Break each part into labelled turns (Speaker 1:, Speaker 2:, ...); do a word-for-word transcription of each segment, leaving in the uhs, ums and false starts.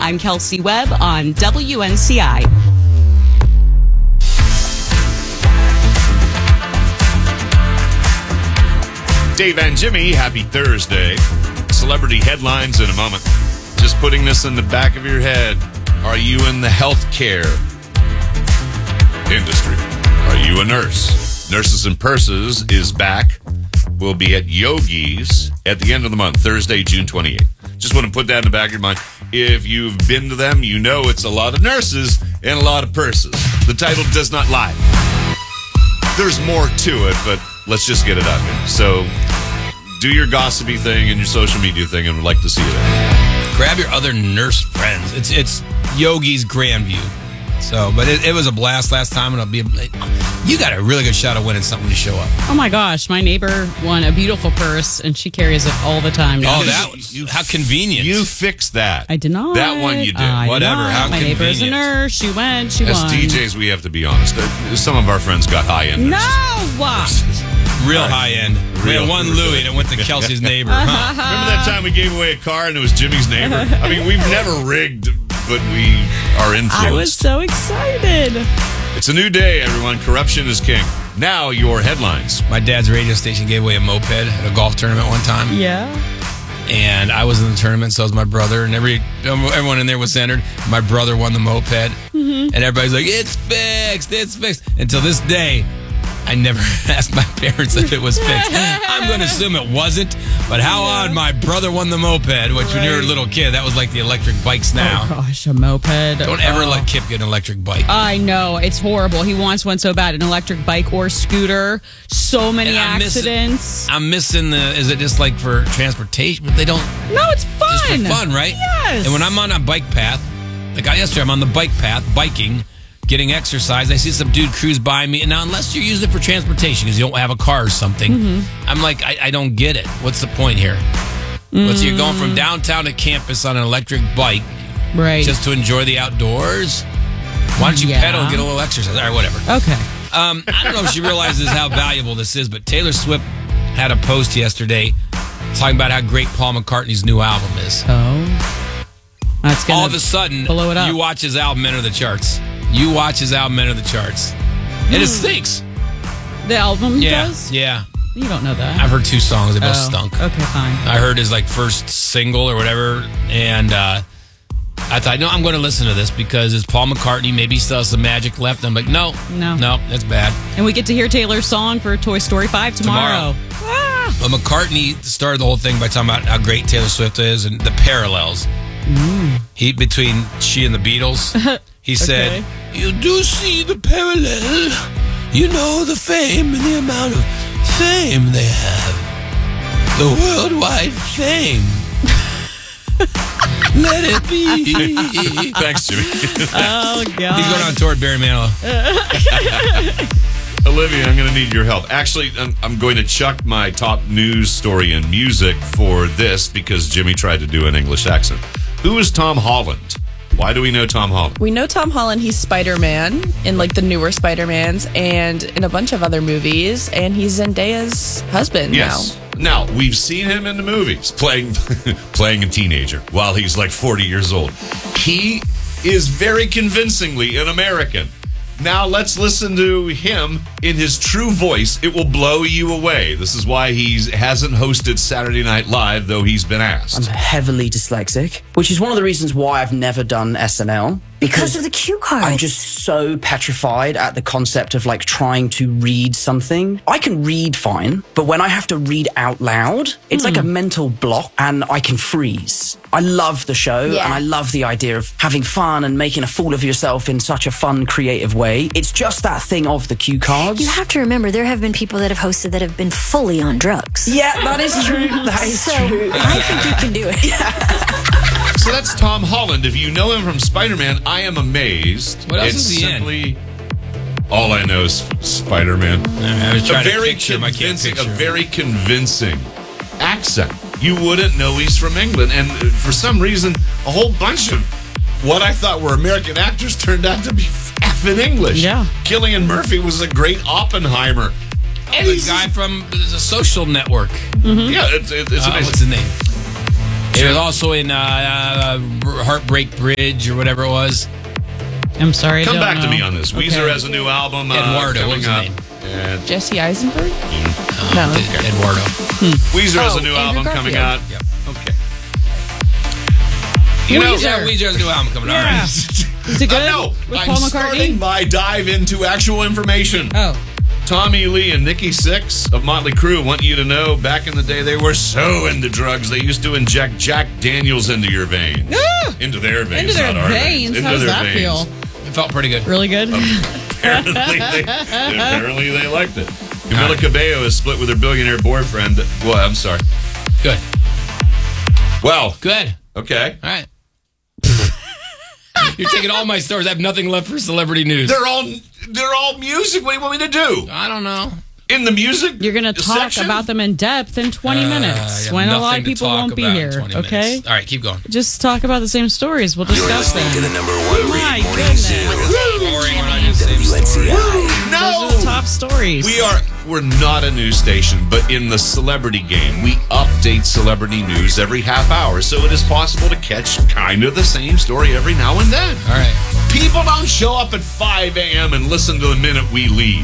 Speaker 1: I'm Kelsey Webb on W N C I.
Speaker 2: Dave and Jimmy, happy Thursday. Celebrity headlines in a moment. Just putting this in the back of your head. Are you in the healthcare industry? Are you a nurse? Nurses and Purses is back. We'll be at Yogi's at the end of the month, Thursday, June twenty-eighth. Just want to put that in the back of your mind. If you've been to them, you know it's a lot of nurses and a lot of purses. The title does not lie. There's more to it, but let's just get it out here. So do your gossipy thing and your social media thing, and we'd like to see you there.
Speaker 3: Grab your other nurse friends. It's it's Yogi's Grandview. So, but it, it was a blast last time, and it'll be. A, you got a really good shot of winning something to show up.
Speaker 1: Oh my gosh, my neighbor won a beautiful purse, and she carries it all the time now.
Speaker 3: Oh, that was you, how convenient!
Speaker 2: You fixed that.
Speaker 1: I did not.
Speaker 2: That one you did.
Speaker 1: I
Speaker 3: Whatever.
Speaker 1: Did
Speaker 3: How
Speaker 1: my
Speaker 3: convenient.
Speaker 1: neighbor's a nurse. She went. She
Speaker 2: As
Speaker 1: won.
Speaker 2: D Js, we have to be honest. Some of our friends got high end.
Speaker 1: No.
Speaker 3: Real high end. We
Speaker 2: Real-
Speaker 3: had one Louis that went to Kelsey's neighbor. Huh?
Speaker 2: Remember that time we gave away a car and it was Jimmy's neighbor? I mean, we've never rigged, but we are influenced.
Speaker 1: I was so excited.
Speaker 2: It's a new day, everyone. Corruption is king. Now, your headlines.
Speaker 3: My dad's radio station gave away a moped at a golf tournament one time.
Speaker 1: Yeah.
Speaker 3: And I was in the tournament, so was my brother, and every everyone in there was entered. My brother won the moped, mm-hmm. and everybody's like, "It's fixed, it's fixed." Until this day, I never asked my parents if it was fixed. I'm going to assume it wasn't, but how
Speaker 1: Yeah.
Speaker 3: odd my brother won the moped, which
Speaker 1: Right.
Speaker 3: when you were a little kid, that was like the electric bikes now.
Speaker 1: Oh gosh, a moped.
Speaker 3: Don't ever
Speaker 1: Oh.
Speaker 3: let Kip get an electric bike.
Speaker 1: I know, it's horrible. He wants one so bad, an electric bike or scooter. So many
Speaker 3: And I'm missing-
Speaker 1: accidents.
Speaker 3: I'm missing the, is it just like for transportation? But they don't,
Speaker 1: No, it's fun.
Speaker 3: just for fun, right?
Speaker 1: Yes.
Speaker 3: And when I'm on a bike path, like I yesterday, I'm on the bike path, biking, getting exercise. I see some dude cruise by me. And now, unless you're using it for transportation because you don't have a car or something,
Speaker 1: Mm-hmm.
Speaker 3: I'm like, I, I don't get it. What's the point here? What's you're going
Speaker 1: Mm.
Speaker 3: from downtown to campus on an electric bike
Speaker 1: Right.
Speaker 3: just to enjoy the outdoors? Why don't you
Speaker 1: Yeah.
Speaker 3: pedal and get a little exercise? All right, whatever.
Speaker 1: Okay.
Speaker 3: Um, I don't know if she realizes how valuable this is, but Taylor Swift had a post yesterday talking about how great Paul McCartney's new album is.
Speaker 1: Oh. That's gonna
Speaker 3: All of a sudden,
Speaker 1: blow it up.
Speaker 3: you watch his album enter the charts. You watch his album enter the charts. And it stinks.
Speaker 1: The album
Speaker 3: Yeah,
Speaker 1: does?
Speaker 3: yeah.
Speaker 1: You don't know that.
Speaker 3: I've heard two songs. They both
Speaker 1: Oh,
Speaker 3: stunk.
Speaker 1: Okay, fine.
Speaker 3: I heard his like first single or whatever, and uh, I thought, no, I'm going to listen to this because it's Paul McCartney. Maybe he still has some magic left. I'm like, no,
Speaker 1: No.
Speaker 3: no, that's bad.
Speaker 1: And we get to hear Taylor's song for Toy Story five tomorrow. Ah.
Speaker 3: But McCartney started the whole thing by talking about how great Taylor Swift is and the parallels he between she and the Beatles. He said, "You do see the parallel. You know the fame and the amount of fame they have. The worldwide fame. Let it be."
Speaker 2: Thanks, Jimmy.
Speaker 1: Oh, God.
Speaker 3: He's going on tour at Barry Manilow.
Speaker 2: Olivia, I'm going to need your help. Actually, I'm, I'm going to chuck my top news story in music for this because Jimmy tried to do an English accent. Who is Tom Holland? Why do we know Tom Holland?
Speaker 4: We know Tom Holland. He's Spider-Man in like the newer Spider-Mans and in a bunch of other movies. And he's Zendaya's husband
Speaker 2: Yes.
Speaker 4: now.
Speaker 2: Now, we've seen him in the movies playing playing a teenager while he's like forty years old. He is very convincingly an American. Now let's listen to him in his true voice. It will blow you away. This is why he hasn't hosted Saturday Night Live, though he's been asked.
Speaker 5: I'm heavily dyslexic, which is one of the reasons why I've never done S N L.
Speaker 6: Because of the cue cards.
Speaker 5: I'm just so petrified at the concept of like trying to read something. I can read fine, but when I have to read out loud, it's like a mental block and I can freeze. I love the show
Speaker 6: Yeah.
Speaker 5: and I love the idea of having fun and making a fool of yourself in such a fun, creative way. It's just that thing of the cue cards.
Speaker 6: You have to remember, there have been people that have hosted that have been fully on drugs.
Speaker 5: Yeah, that is true. That is
Speaker 6: So
Speaker 5: true.
Speaker 6: I think you can do it.
Speaker 2: So that's Tom Holland. If you know him from Spider-Man, I am amazed.
Speaker 3: What else
Speaker 2: it's
Speaker 3: is he in?
Speaker 2: simply, all I know is Spider-Man.
Speaker 3: I was
Speaker 2: A
Speaker 3: trying to
Speaker 2: very
Speaker 3: picture him. I can't
Speaker 2: convincing,
Speaker 3: picture
Speaker 2: a
Speaker 3: him.
Speaker 2: very convincing accent. You wouldn't know he's from England, and uh, for some reason, a whole bunch of what I thought were American actors turned out to be effing English.
Speaker 1: Yeah.
Speaker 2: Cillian Murphy was a great Oppenheimer.
Speaker 3: And the guy from the Social Network.
Speaker 2: Yeah, it's, it's, it's
Speaker 3: Uh,
Speaker 2: amazing.
Speaker 3: what's his name? It was also in uh, uh, Heartbreak Bridge or whatever it was.
Speaker 1: I'm sorry. I
Speaker 2: Come
Speaker 1: don't
Speaker 2: back
Speaker 1: know.
Speaker 2: to me on this.
Speaker 1: Okay.
Speaker 2: Weezer has a new album uh,
Speaker 3: Eduardo,
Speaker 2: coming
Speaker 3: what was his
Speaker 2: up.
Speaker 3: name?
Speaker 2: And
Speaker 4: Jesse Eisenberg?
Speaker 3: Uh,
Speaker 4: No.
Speaker 3: Eduardo.
Speaker 2: Weezer has
Speaker 4: Oh,
Speaker 2: a new
Speaker 4: Andrew
Speaker 2: album coming out.
Speaker 4: Garfield.
Speaker 3: Yep.
Speaker 2: Okay. You know,
Speaker 1: Weezer.
Speaker 3: Yeah, Weezer has a new album coming out.
Speaker 1: Yeah.
Speaker 3: All right.
Speaker 1: Is it good?
Speaker 2: I know.
Speaker 1: With
Speaker 2: I'm
Speaker 1: Paul
Speaker 2: starting
Speaker 1: McCartney?
Speaker 2: my dive into actual information.
Speaker 1: Oh.
Speaker 2: Tommy Lee and Nikki Sixx of Motley Crue want you to know back in the day they were so into drugs they used to inject Jack Daniels into your veins.
Speaker 1: Ah!
Speaker 2: into their veins,
Speaker 1: Into their
Speaker 2: not our
Speaker 1: veins?
Speaker 2: Into
Speaker 1: How does
Speaker 2: their
Speaker 1: that
Speaker 2: veins.
Speaker 1: feel?
Speaker 3: It felt pretty good.
Speaker 1: Really good?
Speaker 2: Apparently, they, apparently they liked it. Camila Cabello is split with her billionaire boyfriend. Well, I'm sorry.
Speaker 3: Good.
Speaker 2: Well,
Speaker 3: Good.
Speaker 2: okay.
Speaker 3: All right. You're taking all my stories. I have nothing left for celebrity news.
Speaker 2: They're all they're all music. What do you want me to do?
Speaker 3: I don't know.
Speaker 2: In the music,
Speaker 1: You're going to talk
Speaker 2: section?
Speaker 1: about them in depth in twenty
Speaker 3: Uh,
Speaker 1: minutes
Speaker 3: I have
Speaker 1: when a lot
Speaker 3: nothing
Speaker 1: of
Speaker 3: to
Speaker 1: people
Speaker 3: talk
Speaker 1: won't be
Speaker 3: about in
Speaker 1: here.
Speaker 3: twenty
Speaker 1: Okay?
Speaker 3: minutes. All right, keep going.
Speaker 1: Just talk about the same stories. We'll discuss them.
Speaker 7: To the number one
Speaker 1: My
Speaker 7: rated morning
Speaker 1: goodness.
Speaker 7: zoo.
Speaker 3: Boring. We're not doing the same
Speaker 7: W N C
Speaker 3: story.
Speaker 7: I.
Speaker 2: No,
Speaker 1: Those are the top stories.
Speaker 2: we are. We're not a news station, but in the celebrity game, we update celebrity news every half hour, so it is possible to catch kind of the same story every now and then.
Speaker 3: All right.
Speaker 2: People don't show up at five a.m. and listen to the minute we leave.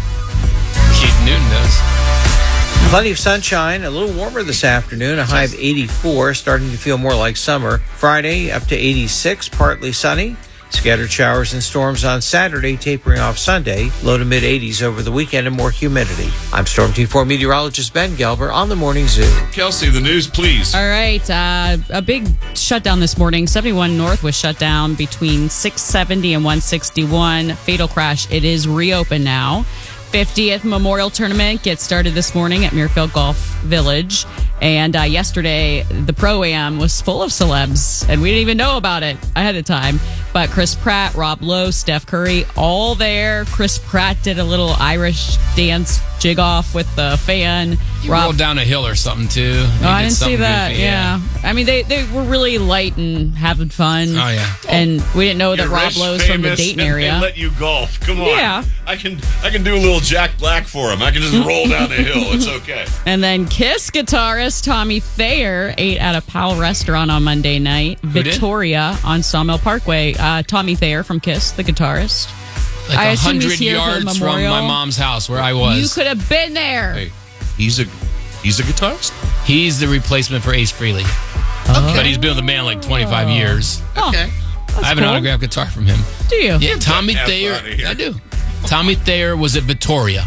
Speaker 3: Keith Newton does.
Speaker 8: Plenty of sunshine, a little warmer this afternoon, a high of eighty-four, starting to feel more like summer. Friday up to eighty-six, partly sunny. Scattered showers and storms on Saturday, tapering off Sunday. Low to mid-eighties over the weekend and more humidity. I'm Storm Team four meteorologist Ben Gelber on the Morning Zoo.
Speaker 2: Kelsey, the news, please.
Speaker 1: All right. Uh, a big shutdown this morning. seventy-one North was shut down between six seventy and one sixty-one. Fatal crash. It is reopened now. fiftieth Memorial Tournament gets started this morning at Muirfield Golf Village. And uh, yesterday, the Pro-Am was full of celebs, and we didn't even know about it ahead of time. But Chris Pratt, Rob Lowe, Steph Curry, all there. Chris Pratt did a little Irish dance jig off with the fan.
Speaker 3: You
Speaker 1: Rob
Speaker 3: rolled down a hill or something, too.
Speaker 1: Oh,
Speaker 3: You
Speaker 1: I
Speaker 3: did
Speaker 1: didn't see
Speaker 3: something
Speaker 1: that.
Speaker 3: goofy,
Speaker 1: Yeah. I mean, they, they were really light and having fun.
Speaker 3: Oh, yeah.
Speaker 1: And we didn't know that
Speaker 2: You're
Speaker 1: Rob
Speaker 2: rich,
Speaker 1: Lowe's from the
Speaker 2: famous,
Speaker 1: Dayton
Speaker 2: and
Speaker 1: area.
Speaker 2: They let you golf. Come on.
Speaker 1: Yeah.
Speaker 2: I can I can do a little Jack Black for him. I can just roll down the hill. It's okay.
Speaker 1: And then Kiss guitarist Tommy Thayer ate at a Powell restaurant on Monday night.
Speaker 3: did?
Speaker 1: Victoria on Sawmill Parkway. Uh, Tommy Thayer from Kiss, the guitarist.
Speaker 3: Like
Speaker 1: I
Speaker 3: a
Speaker 1: assume he's
Speaker 3: hundred
Speaker 1: here for the
Speaker 3: yards from
Speaker 1: memorial.
Speaker 3: my mom's house where I was.
Speaker 1: You could have been there.
Speaker 2: Hey, he's a he's a guitarist?
Speaker 3: He's the replacement for Ace Frehley. But he's been with the band like twenty-five years.
Speaker 1: Oh,
Speaker 2: Okay.
Speaker 3: I have an
Speaker 1: cool.
Speaker 3: autographed guitar from him.
Speaker 1: do you?
Speaker 3: Yeah, Tommy
Speaker 2: F
Speaker 3: Thayer.
Speaker 2: outta here.
Speaker 3: I do. Tommy Thayer was at Victoria.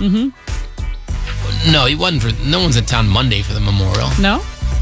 Speaker 3: Mm-hmm. No, he wasn't for. No one's in town Monday for the memorial.
Speaker 1: No?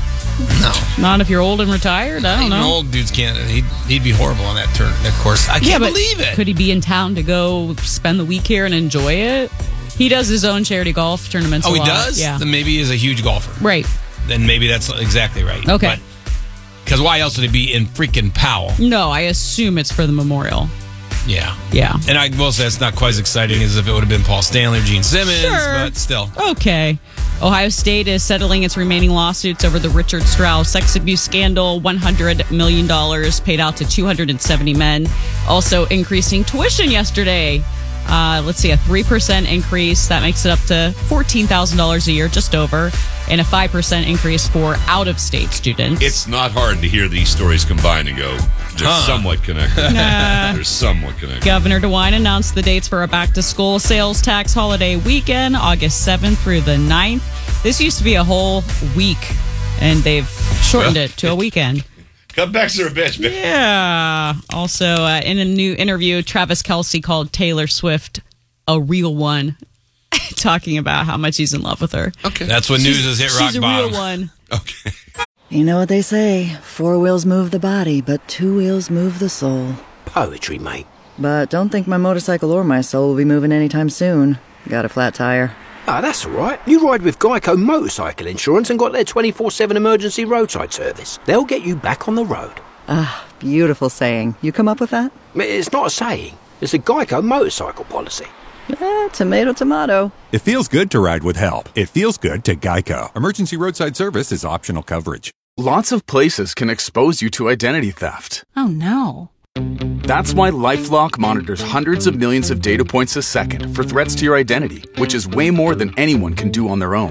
Speaker 3: No,
Speaker 1: Not if you're old and retired? I don't
Speaker 3: even
Speaker 1: know.
Speaker 3: old dudes can't. He'd, he'd be horrible on that turn. That course. I can't
Speaker 1: Yeah, but
Speaker 3: believe it.
Speaker 1: could he be in town to go spend the week here and enjoy it? He does his own charity golf tournaments.
Speaker 3: oh,
Speaker 1: a
Speaker 3: he
Speaker 1: lot.
Speaker 3: does.
Speaker 1: Yeah.
Speaker 3: Then maybe he's a huge golfer.
Speaker 1: Right.
Speaker 3: Then maybe that's exactly right.
Speaker 1: Okay.
Speaker 3: Because why else would he be in freaking Powell?
Speaker 1: No, I assume it's for the memorial.
Speaker 3: Yeah.
Speaker 1: Yeah.
Speaker 3: And I will say it's not quite as exciting as if it would have been Paul Stanley or Gene Simmons,
Speaker 1: Sure.
Speaker 3: but still.
Speaker 1: Okay. Ohio State is settling its remaining lawsuits over the Richard Strauss sex abuse scandal. one hundred million dollars paid out to two hundred seventy men. Also increasing tuition yesterday. Uh, let's see, a three percent increase. That makes it up to fourteen thousand dollars a year, just over. And a five percent increase for out-of-state students.
Speaker 2: It's not hard to hear these stories combined and go, they're
Speaker 3: Huh.
Speaker 2: somewhat connected. They're somewhat connected.
Speaker 1: Governor DeWine announced the dates for a back-to-school sales tax holiday weekend, August seventh through the ninth. This used to be a whole week, and they've shortened
Speaker 2: Well,
Speaker 1: it to a weekend.
Speaker 2: Cutbacks are a bitch, man.
Speaker 1: Yeah. Also, uh, in a new interview, Travis Kelce called Taylor Swift a real one, talking about how much he's in love with her.
Speaker 2: Okay.
Speaker 3: That's when news has hit rock
Speaker 1: She's a
Speaker 3: bottom.
Speaker 1: real one.
Speaker 2: Okay.
Speaker 9: You know what they say, four wheels move the body, but two wheels move the soul.
Speaker 7: Poetry, mate.
Speaker 9: But don't think my motorcycle or my soul will be moving anytime soon. Got a flat tire.
Speaker 7: Ah, that's all right. You ride with Geico Motorcycle Insurance and got their twenty-four seven emergency roadside service. They'll get you back on the road.
Speaker 9: Ah, beautiful saying. You come up with that?
Speaker 7: It's not a saying. It's a Geico motorcycle policy.
Speaker 9: Eh, tomato, tomato.
Speaker 10: It feels good to ride with help. It feels good to Geico. Emergency roadside service is optional coverage.
Speaker 11: Lots of places can expose you to identity theft.
Speaker 12: Oh no.
Speaker 11: That's why LifeLock monitors hundreds of millions of data points a second for threats to your identity, which is way more than anyone can do on their own.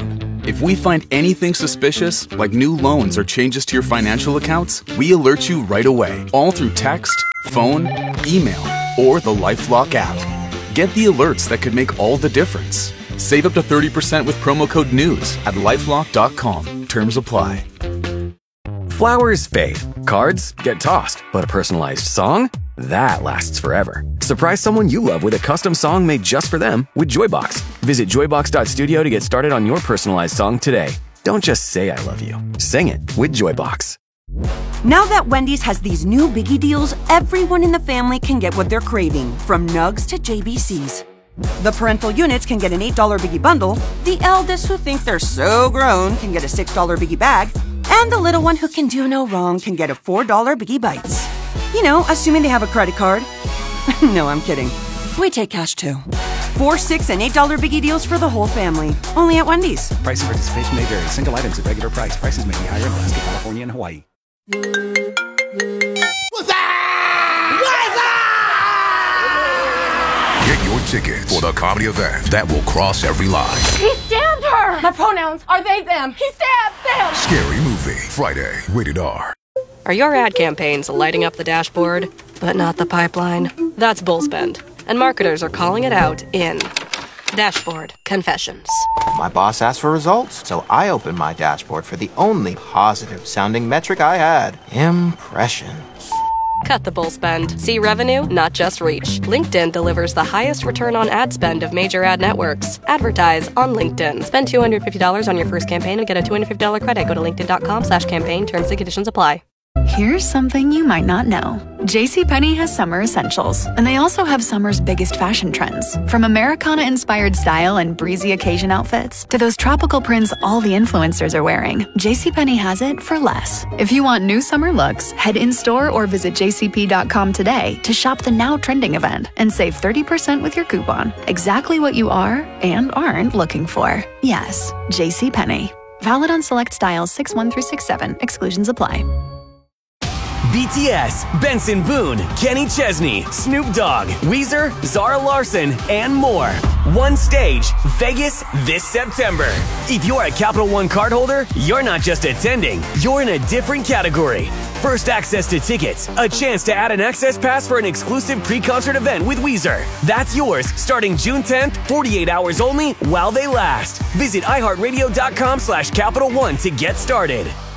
Speaker 11: If we find anything suspicious, like new loans or changes to your financial accounts, we alert you right away, all through text, phone, email, or the LifeLock app. Get the alerts that could make all the difference. Save up to thirty percent with promo code NEWS at lifelock dot com. Terms apply.
Speaker 12: Flowers fade. Cards get tossed. But a personalized song? That lasts forever. Surprise someone you love with a custom song made just for them with Joybox. Visit joybox dot studio to get started on your personalized song today. Don't just say I love you. Sing it with Joybox.
Speaker 13: Now that Wendy's has these new biggie deals, everyone in the family can get what they're craving, from nugs to J B Cs. The parental units can get an eight dollar biggie bundle, the eldest who think they're so grown can get a six dollar biggie bag, and the little one who can do no wrong can get a four dollar biggie bites. You know, assuming they have a credit card. No, I'm kidding. We take cash too. Four, six, and eight dollar biggie deals for the whole family. Only at Wendy's.
Speaker 14: Price and participation may vary. Single items at regular price. Prices may be higher in Alaska, California, and Hawaii.
Speaker 15: What's that? What's that? Get your tickets for the comedy event that will cross every line.
Speaker 16: He stabbed her! My pronouns are they, them. He stabbed them!
Speaker 15: Scary Movie. Friday. Rated R.
Speaker 17: Are your ad campaigns lighting up the dashboard, but not the pipeline? That's Bullspend. And marketers are calling it out in Dashboard Confessions.
Speaker 18: My boss asked for results, so I opened my dashboard for the only positive-sounding metric I had. Impressions.
Speaker 17: Cut the bull spend. See revenue, not just reach. LinkedIn delivers the highest return on ad spend of major ad networks. Advertise on LinkedIn. Spend two hundred fifty dollars on your first campaign and get a two hundred fifty dollars credit. Go to linkedin.com slash campaign. Terms and conditions apply.
Speaker 19: Here's something you might not know. JCPenney has summer essentials, and they also have summer's biggest fashion trends. From Americana-inspired style and breezy occasion outfits to those tropical prints all the influencers are wearing, JCPenney has it for less. If you want new summer looks, head in-store or visit j c p dot com today to shop the now trending event and save thirty percent with your coupon. Exactly what you are and aren't looking for. Yes, JCPenney. Valid on select styles six one through six seven. Exclusions apply.
Speaker 20: B T S, Benson Boone, Kenny Chesney, Snoop Dogg, Weezer, Zara Larson, and more. One stage, Vegas this September. If you're a Capital One cardholder, you're not just attending, you're in a different category. First access to tickets, a chance to add an access pass for an exclusive pre-concert event with Weezer. That's yours starting June tenth, forty-eight hours only while they last. Visit iHeartRadio.com slash Capital One to get started.